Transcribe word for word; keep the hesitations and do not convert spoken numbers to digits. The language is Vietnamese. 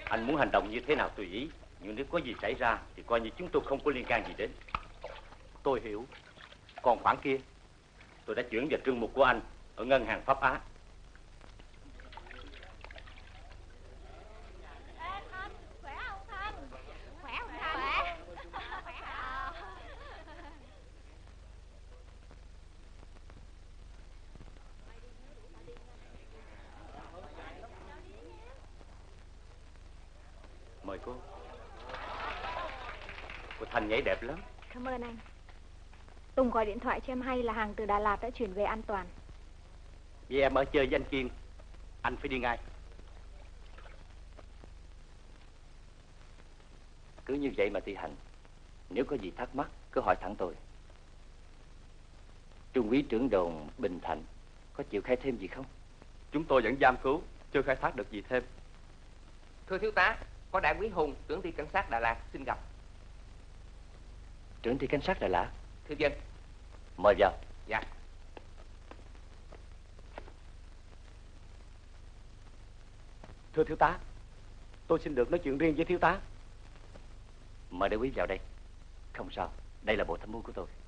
Anh muốn hành động như thế nào tùy ý, nhưng nếu có gì xảy ra thì coi như chúng tôi không có liên can gì đến. Tôi hiểu. Còn khoản kia tôi đã chuyển vào trương mục của anh ở ngân hàng Pháp Á. Mời cô. Cô Thanh nhảy đẹp lắm. Cảm ơn anh. Tùng gọi điện thoại cho em hay là hàng từ Đà Lạt đã chuyển về an toàn. Vì em ở chơi với anh Kiên, anh phải đi ngay. Cứ như vậy mà thi hành. Nếu có gì thắc mắc cứ hỏi thẳng tôi. Trung úy trưởng đồn Bình Thạnh có chịu khai thêm gì không? Chúng tôi vẫn giam cứu, chưa khai thác được gì thêm. Thưa thiếu tá, có đại úy Hùng, trưởng ty cảnh sát Đà Lạt xin gặp. Trưởng ty cảnh sát Đà Lạt? Thưa dân. Mời vào. Dạ. Thưa thiếu tá, tôi xin được nói chuyện riêng với thiếu tá. Mời đại úy vào đây. Không sao, đây là bộ tham mưu của tôi.